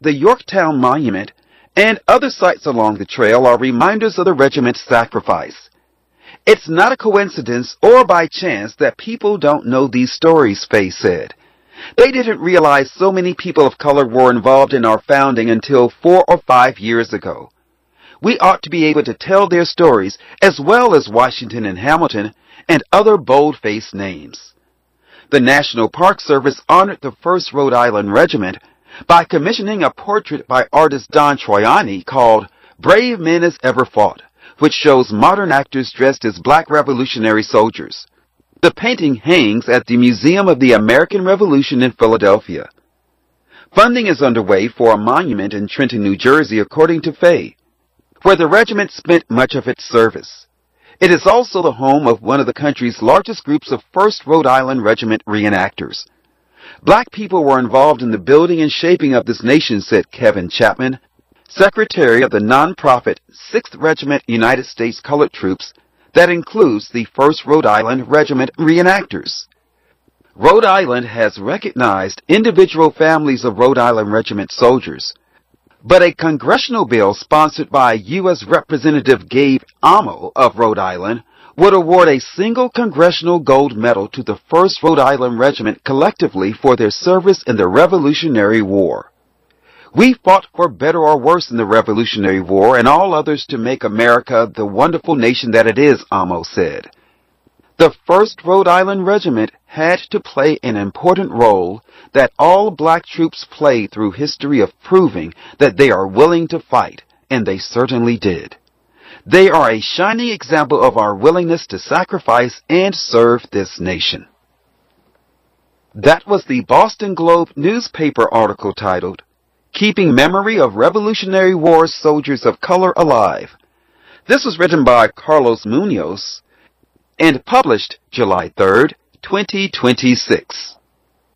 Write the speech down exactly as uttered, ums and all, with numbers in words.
the Yorktown Monument, and other sites along the trail are reminders of the regiment's sacrifice. It's not a coincidence or by chance that people don't know these stories, Faye said. They didn't realize so many people of color were involved in our founding until four or five years ago. We ought to be able to tell their stories as well as Washington and Hamilton and other bold-faced names. The National Park Service honored the first Rhode Island Regiment by commissioning a portrait by artist Don Troiani called Brave Men as Ever Fought, which shows modern actors dressed as black revolutionary soldiers. The painting hangs at the Museum of the American Revolution in Philadelphia. Funding is underway for a monument in Trenton, New Jersey, according to Faye, where the regiment spent much of its service. It is also the home of one of the country's largest groups of first Rhode Island Regiment reenactors. Black people were involved in the building and shaping of this nation, said Kevin Chapman, secretary of the nonprofit sixth Regiment United States Colored Troops that includes the first Rhode Island Regiment reenactors. Rhode Island has recognized individual families of Rhode Island Regiment soldiers, but a congressional bill sponsored by U S Representative Gabe Amo of Rhode Island would award a single congressional gold medal to the first Rhode Island Regiment collectively for their service in the Revolutionary War. We fought for better or worse in the Revolutionary War and all others to make America the wonderful nation that it is, Amo said. The first Rhode Island Regiment had to play an important role that all black troops play through history of proving that they are willing to fight, and they certainly did. They are a shining example of our willingness to sacrifice and serve this nation. That was the Boston Globe newspaper article titled, Keeping Memory of Revolutionary War Soldiers of Color Alive. This was written by Carlos Munoz and published July third, twenty twenty-six.